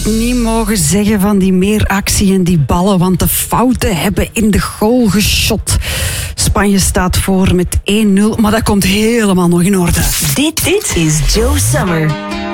Niet mogen zeggen van die meer actie en die ballen, want de fouten hebben in de goal geschot. Spanje staat voor met 1-0, maar dat komt helemaal nog in orde. Dit is Joe Summer.